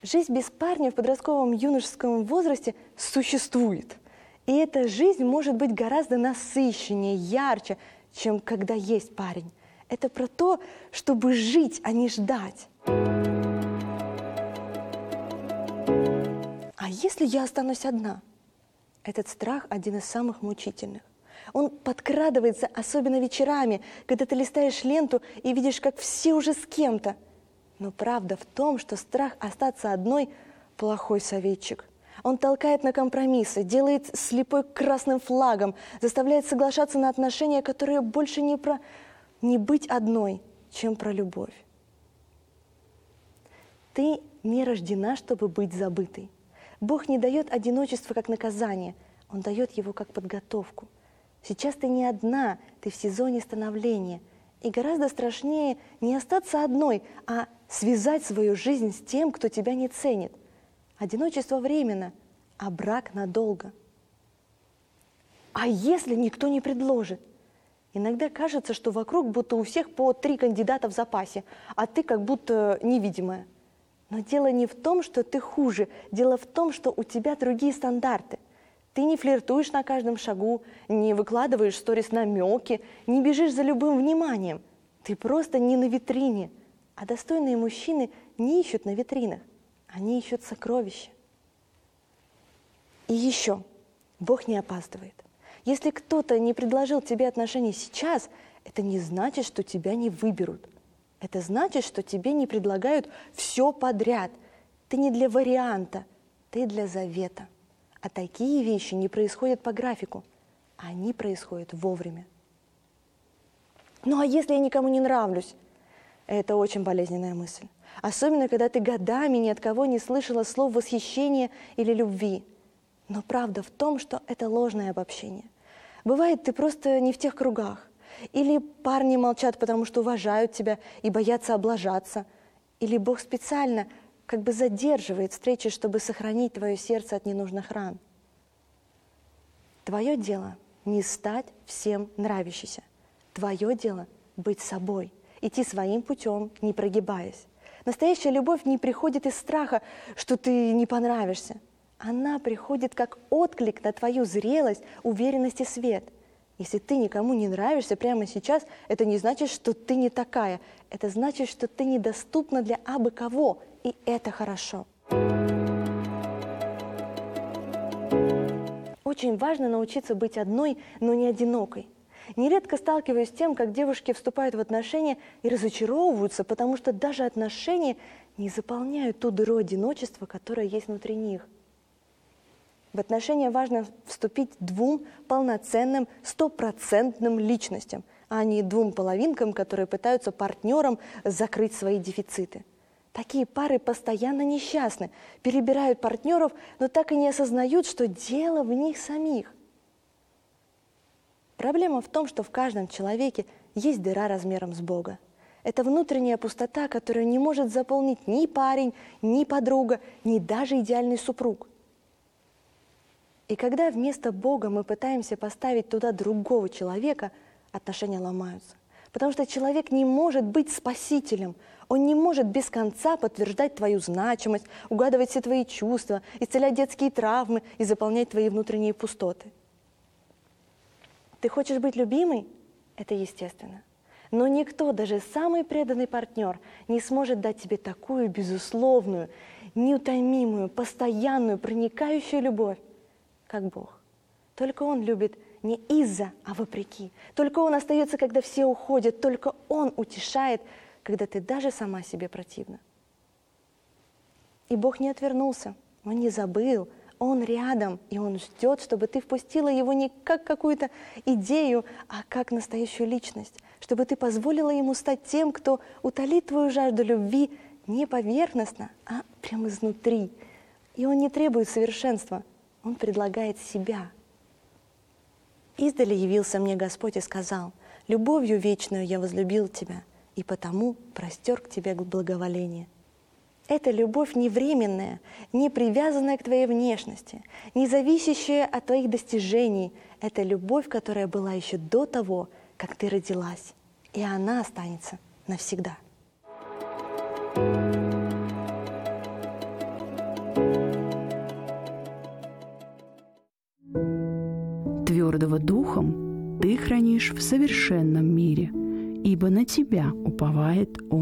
Жизнь без парня в подростковом юношеском возрасте существует. И эта жизнь может быть гораздо насыщеннее, ярче, чем когда есть парень. Это про то, чтобы жить, а не ждать. А если я останусь одна? Этот страх один из самых мучительных. Он подкрадывается особенно вечерами, когда ты листаешь ленту и видишь, как все уже с кем-то. Но правда в том, что страх остаться одной – плохой советчик. Он толкает на компромиссы, делает слепой красным флагом, заставляет соглашаться на отношения, которые больше не про не быть одной, чем про любовь. Ты не рождена, чтобы быть забытой. Бог не дает одиночество как наказание, Он дает его как подготовку. Сейчас ты не одна, ты в сезоне становления. И гораздо страшнее не остаться одной, а связать свою жизнь с тем, кто тебя не ценит. Одиночество временно, а брак надолго. А если никто не предложит? Иногда кажется, что вокруг будто у всех по 3 кандидата в запасе, а ты как будто невидимая. Но дело не в том, что ты хуже, дело в том, что у тебя другие стандарты. Ты не флиртуешь на каждом шагу, не выкладываешь в сторис намеки, не бежишь за любым вниманием. Ты просто не на витрине. А достойные мужчины не ищут на витринах, они ищут сокровища. И еще, Бог не опаздывает. Если кто-то не предложил тебе отношения сейчас, это не значит, что тебя не выберут. Это значит, что тебе не предлагают все подряд. Ты не для варианта, ты для завета. А такие вещи не происходят по графику, они происходят вовремя. Ну а если я никому не нравлюсь? Это очень болезненная мысль. Особенно, когда ты годами ни от кого не слышала слов восхищения или любви. Но правда в том, что это ложное обобщение. Бывает, ты просто не в тех кругах. Или парни молчат, потому что уважают тебя и боятся облажаться. Или Бог специально как бы задерживает встречи, чтобы сохранить твое сердце от ненужных ран. Твое дело не стать всем нравящейся. Твое дело быть собой, идти своим путем, не прогибаясь. Настоящая любовь не приходит из страха, что ты не понравишься. Она приходит как отклик на твою зрелость, уверенность и свет. Если ты никому не нравишься прямо сейчас, это не значит, что ты не такая. Это значит, что ты недоступна для абы кого, и это хорошо. Очень важно научиться быть одной, но не одинокой. Нередко сталкиваюсь с тем, как девушки вступают в отношения и разочаровываются, потому что даже отношения не заполняют ту дыру одиночества, которая есть внутри них. В отношения важно вступить 2 полноценным, 100% личностям, а не 2 половинкам, которые пытаются партнером закрыть свои дефициты. Такие пары постоянно несчастны, перебирают партнеров, но так и не осознают, что дело в них самих. Проблема в том, что в каждом человеке есть дыра размером с Бога. Это внутренняя пустота, которую не может заполнить ни парень, ни подруга, ни даже идеальный супруг. И когда вместо Бога мы пытаемся поставить туда другого человека, отношения ломаются. Потому что человек не может быть спасителем. Он не может без конца подтверждать твою значимость, угадывать все твои чувства, исцелять детские травмы и заполнять твои внутренние пустоты. Ты хочешь быть любимой? Это естественно. Но никто, даже самый преданный партнер, не сможет дать тебе такую безусловную, неутомимую, постоянную, проникающую любовь, как Бог. Только Он любит не из-за, а вопреки. Только Он остается, когда все уходят. Только Он утешает, когда ты даже сама себе противна. И Бог не отвернулся, Он не забыл, Он рядом, и Он ждет, чтобы ты впустила Его не как какую-то идею, а как настоящую личность, чтобы ты позволила Ему стать тем, кто утолит твою жажду любви не поверхностно, а прямо изнутри. И Он не требует совершенства, Он предлагает себя. «Издали явился мне Господь и сказал: любовью вечную я возлюбил тебя, и потому простер к тебе благоволение». Эта любовь не временная, не привязанная к твоей внешности, не зависящая от твоих достижений. Это любовь, которая была еще до того, как ты родилась, и она останется навсегда. твердого духом ты хранишь в совершенном мире, ибо на тебя уповает Он.